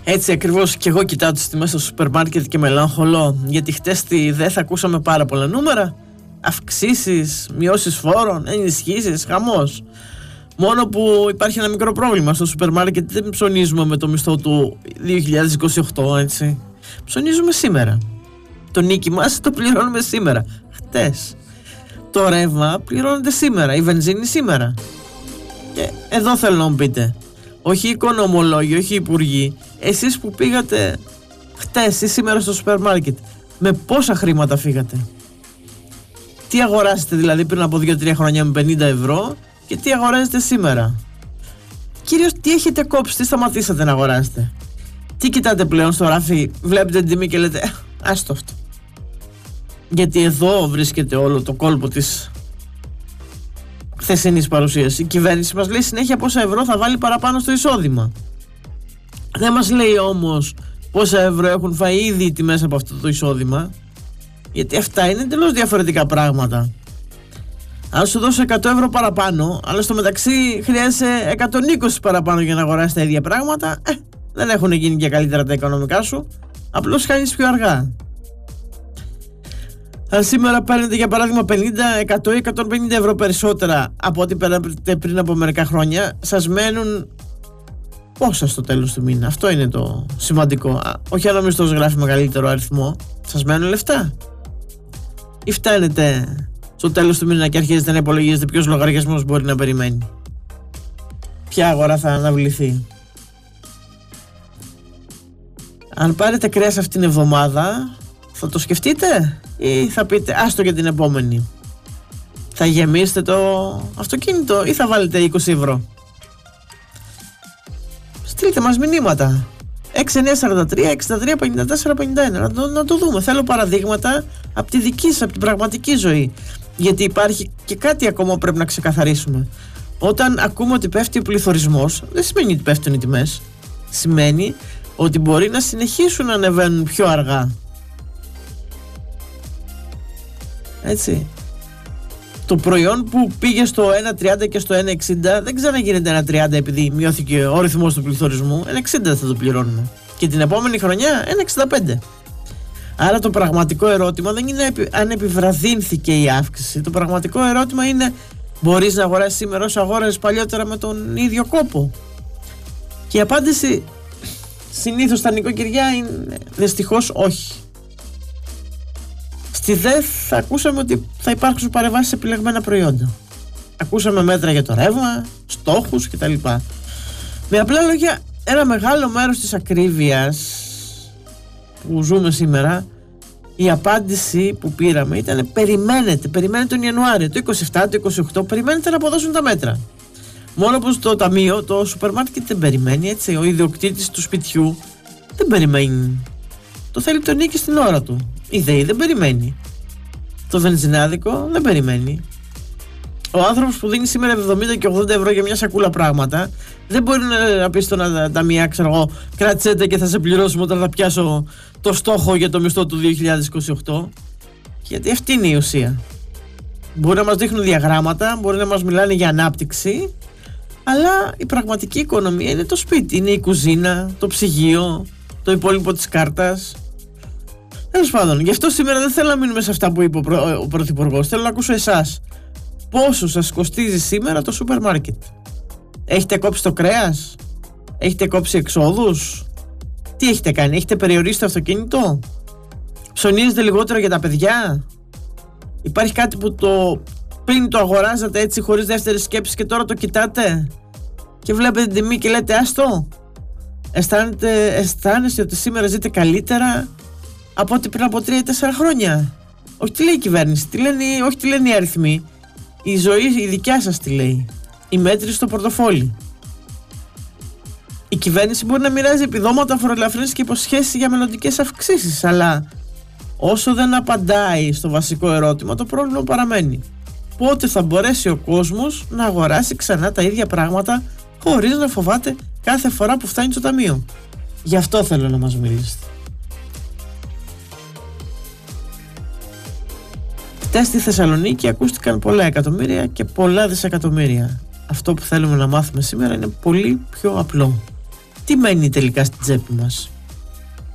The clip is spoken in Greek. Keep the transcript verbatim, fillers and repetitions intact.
Έτσι ακριβώς και εγώ κοιτάω τις τιμές στο σούπερ μάρκετ και μελαγχολώ, γιατί χτες στη ΔΕΘ ακούσαμε πάρα πολλά νούμερα. Αυξήσεις, μειώσεις φόρων, ενισχύσεις, χαμός. Μόνο που υπάρχει ένα μικρό πρόβλημα στο σούπερ μάρκετ, δεν ψωνίζουμε με το μισθό του δύο χιλιάδες είκοσι οκτώ, έτσι. Ψωνίζουμε σήμερα. Το νίκη μας το πληρώνουμε σήμερα. Χτες. Το ρεύμα πληρώνεται σήμερα, η βενζίνη σήμερα. Και εδώ θέλω να μου πείτε, όχι οικονομολόγοι, όχι υπουργοί, εσείς που πήγατε χτες ή σήμερα στο σούπερ μάρκετ, με πόσα χρήματα φύγατε? Τι αγοράσετε δηλαδή πριν από δύο τρία χρόνια με πενήντα ευρώ και τι αγοράζετε σήμερα? Κυρίως τι έχετε κόψει, τι σταματήσατε να αγοράσετε? Τι κοιτάτε πλέον στο ράφι, βλέπετε την τιμή και λέτε άστο αυτό? Γιατί εδώ βρίσκεται όλο το κόλπο της χθεσινής παρουσίας. Η κυβέρνηση μας λέει συνέχεια πόσα ευρώ θα βάλει παραπάνω στο εισόδημα. Δεν μας λέει όμως πόσα ευρώ έχουν φάει ήδη οι τιμές από αυτό το εισόδημα, γιατί αυτά είναι εντελώς διαφορετικά πράγματα. Αν σου δώσω εκατό ευρώ παραπάνω, αλλά στο μεταξύ χρειάζεσαι εκατόν είκοσι παραπάνω για να αγοράσεις τα ίδια πράγματα, ε, δεν έχουν γίνει και καλύτερα τα οικονομικά σου, απλώς χάνεις πιο αργά. Αν σήμερα παίρνετε για παράδειγμα πενήντα, εκατό ή εκατόν πενήντα ευρώ περισσότερα από ό,τι παίρνετε πριν από μερικά χρόνια, σας μένουν πόσα στο τέλος του μήνα? Αυτό είναι το σημαντικό. Α, όχι αν ο μισθός γράφει μεγαλύτερο αριθμό, σας μένουν λεφτά? Ή φτάνετε στο τέλος του μήνα και αρχίζετε να υπολογίζετε ποιος λογαριασμός μπορεί να περιμένει? Ποια αγορά θα αναβληθεί? Αν πάρετε κρέας αυτήν την εβδομάδα, θα το σκεφτείτε ή θα πείτε άστο για την επόμενη? Θα γεμίσετε το αυτοκίνητο ή θα βάλετε είκοσι ευρώ? Στείλτε μας μηνύματα έξι εννιά τέσσερα τρία εξήντα τρία πενήντα τέσσερα πενήντα ένα να το, να το δούμε. Θέλω παραδείγματα από τη δική σας, από την πραγματική ζωή, γιατί υπάρχει και κάτι ακόμα που πρέπει να ξεκαθαρίσουμε. Όταν ακούμε ότι πέφτει ο πληθωρισμός, δεν σημαίνει ότι πέφτουν οι τιμές. Σημαίνει ότι μπορεί να συνεχίσουν να ανεβαίνουν πιο αργά. Έτσι. Το προϊόν που πήγε στο ένα τριάντα και στο ένα εξήντα δεν ξαναγίνεται ένα τριάντα επειδή μειώθηκε ο ρυθμός του πληθωρισμού. ένα εξήντα θα το πληρώνουμε. Και την επόμενη χρονιά ένα εξήντα πέντε. Άρα το πραγματικό ερώτημα δεν είναι αν επιβραδύνθηκε η αύξηση. Το πραγματικό ερώτημα είναι, μπορείς να αγοράσεις σήμερα όσο αγόραζες παλιότερα με τον ίδιο κόπο? Και η απάντηση συνήθως στα νοικοκυριά είναι δυστυχώς όχι. Στη ΔΕΘ ακούσαμε ότι θα υπάρξουν παρεμβάσεις σε επιλεγμένα προϊόντα. Ακούσαμε μέτρα για το ρεύμα, στόχους κτλ. Με απλά λόγια, ένα μεγάλο μέρος της ακρίβειας που ζούμε σήμερα, η απάντηση που πήραμε ήταν περιμένετε, περιμένετε τον Ιανουάριο, το είκοσι επτά, το είκοσι οκτώ, περιμένετε να αποδώσουν τα μέτρα. Μόνο πως το ταμείο, το σούπερ μάρκετ δεν περιμένει, έτσι, ο ιδιοκτήτης του σπιτιού δεν περιμένει. Το θέλει το νίκη στην ώρα του. Η ΔΕΗ δεν περιμένει. Το βενζινάδικο δεν περιμένει. Ο άνθρωπος που δίνει σήμερα εβδομήντα και ογδόντα ευρώ για μια σακούλα πράγματα δεν μπορεί να πει στον ταμεία, ξέρω εγώ, κράτσετε και θα σε πληρώσουμε όταν θα πιάσω το στόχο για το μισθό του δύο χιλιάδες είκοσι οκτώ. Γιατί αυτή είναι η ουσία. Μπορεί να μας δείχνουν διαγράμματα, μπορεί να μας μιλάνε για ανάπτυξη, αλλά η πραγματική οικονομία είναι το σπίτι, είναι η κουζίνα, το ψυγείο, το υπόλοιπο της κάρτας. Τέλος πάντων, γι' αυτό σήμερα δεν θέλω να μείνουμε σε αυτά που είπε ο, προ, ο Πρωθυπουργός. Θέλω να ακούσω εσάς. Πόσο σας κοστίζει σήμερα το σούπερ μάρκετ? Έχετε κόψει το κρέας? Έχετε κόψει εξόδους? Τι έχετε κάνει? Έχετε περιορίσει το αυτοκίνητο? Ψωνίζετε λιγότερο για τα παιδιά? Υπάρχει κάτι που το πριν το αγοράζατε έτσι χωρίς δεύτερη σκέψη και τώρα το κοιτάτε και βλέπετε την τιμή και λέτε άστο? Αισθάνετε, αισθάνεστε ότι σήμερα ζείτε καλύτερα από ό,τι πριν από τρία ή τέσσερα χρόνια? Όχι τι λέει η κυβέρνηση, τι λένε, όχι τι λένε οι αριθμοί. Η ζωή η δικιά σας τι λέει. Η μέτρηση στο πορτοφόλι. Η κυβέρνηση μπορεί να μοιράζει επιδόματα, φοροελαφρύνσεις και υποσχέσεις για μελλοντικές αυξήσεις, αλλά όσο δεν απαντάει στο βασικό ερώτημα, το πρόβλημα παραμένει. Πότε θα μπορέσει ο κόσμος να αγοράσει ξανά τα ίδια πράγματα χωρίς να φοβάται κάθε φορά που φτάνει στο ταμείο? Γι' αυτό θέλω να μας μιλήσετε. Χτες στη Θεσσαλονίκη ακούστηκαν πολλά εκατομμύρια και πολλά δισεκατομμύρια. Αυτό που θέλουμε να μάθουμε σήμερα είναι πολύ πιο απλό. τι μένει τελικά στην τσέπη μας?